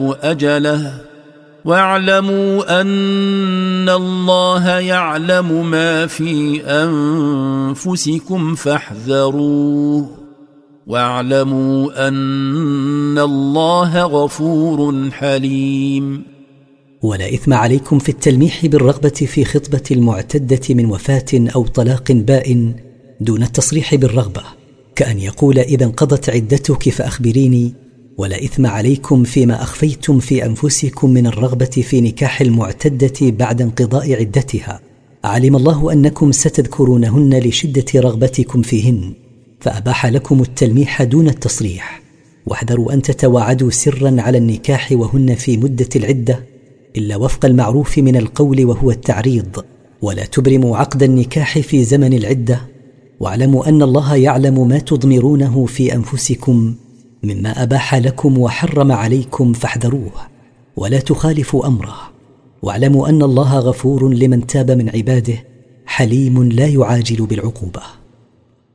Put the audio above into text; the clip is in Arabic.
أجله واعلموا أن الله يعلم ما في أنفسكم فاحذروه واعلموا أن الله غفور حليم. ولا إثم عليكم في التلميح بالرغبة في خطبة المعتدة من وفاة أو طلاق بائن دون التصريح بالرغبة، كأن يقول إذا انقضت عدتك فأخبريني. ولا إثم عليكم فيما أخفيتم في أنفسكم من الرغبة في نكاح المعتدة بعد انقضاء عدتها، علم الله أنكم ستذكرونهن لشدة رغبتكم فيهن فأباح لكم التلميح دون التصريح. واحذروا أن تتواعدوا سرا على النكاح وهن في مدة العدة إلا وفق المعروف من القول وهو التعريض، ولا تبرموا عقد النكاح في زمن العدة. واعلموا أن الله يعلم ما تضمرونه في أنفسكم مما أباح لكم وحرم عليكم فاحذروه ولا تخالفوا أمره. واعلموا أن الله غفور لمن تاب من عباده حليم لا يعاجل بالعقوبة.